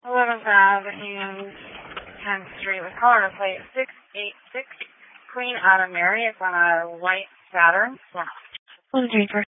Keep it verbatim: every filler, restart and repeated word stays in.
eleventh Avenue, tenth Street with caller plate six eight six, Queen Anna Mary. It's on a white Saturn. Yeah. one three four.